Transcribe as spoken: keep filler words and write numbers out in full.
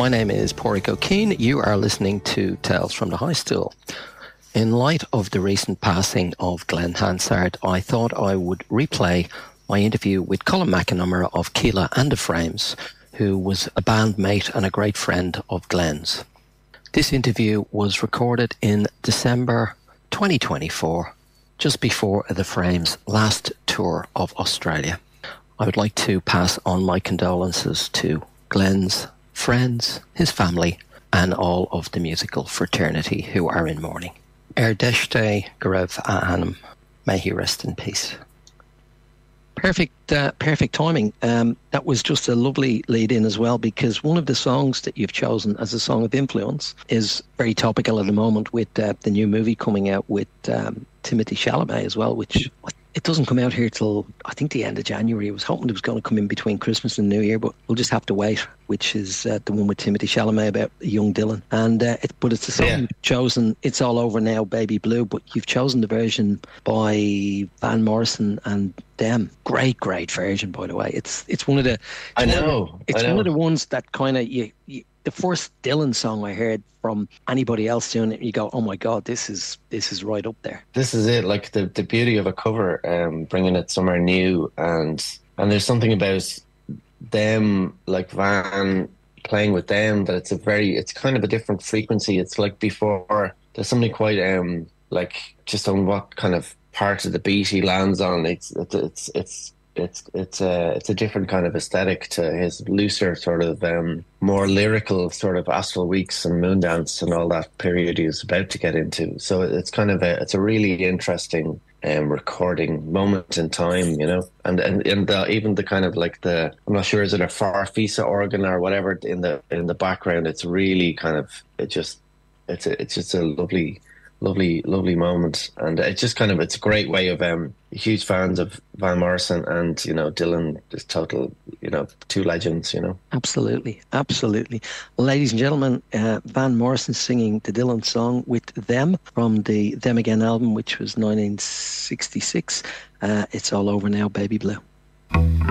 My name is Pádraig O'Keefe. You are listening to Tales from the High Stool. In light of the recent passing of Glen Hansard, I thought I would replay my interview with Colin McNamara of Keela and the Frames, who was a bandmate and a great friend of Glen's. This interview was recorded in December twenty twenty-four, just before the Frames' last tour of Australia. I would like to pass on my condolences to Glen's friends, his family, and all of the musical fraternity who are in mourning. Er deiste go raibh a Anam. May he rest in peace. Perfect, uh, perfect timing. Um, that was just a lovely lead in as well, because one of the songs that you've chosen as a song of influence is very topical at the moment with uh, the new movie coming out with um, Timothée Chalamet as well, which it doesn't come out here till I think the end of January. I was hoping it was going to come in between Christmas and New Year, but we'll just have to wait. Which is uh, the one with Timothée Chalamet about young Dylan, and uh, it, but it's the song yeah. you've chosen. It's All Over Now, Baby Blue, but you've chosen the version by Van Morrison and them. Great, great version, by the way. It's it's one of the. I know. One of, it's I know. one of the ones that kind of you, you. The first Dylan song I heard from anybody else doing it, you go, "Oh my God, this is this is right up there." This is it. Like the the beauty of a cover, um, bringing it somewhere new, and and there's something about them, like Van playing with them, that it's a very, it's kind of a different frequency. It's like before, there's something quite um like just on what kind of part of the beat he lands on. It's it's it's it's it's it's a it's a different kind of aesthetic to his looser sort of um more lyrical sort of Astral Weeks and Moondance and all that period he was about to get into. So it's kind of a it's a really interesting Um, recording moment in time, you know, and and, and the, even the kind of like the I'm not sure, is it a Farfisa organ or whatever in the in the background? It's really kind of it just it's a, it's just a lovely, lovely, lovely moment, and it's just kind of it's a great way of um huge fans of Van Morrison and you know Dylan, just total you know two legends, you know. Absolutely, absolutely. Well, ladies and gentlemen, uh, Van Morrison singing the Dylan song with Them from the Them Again album, which was nineteen sixty-six. Uh, it's All Over Now, Baby Blue.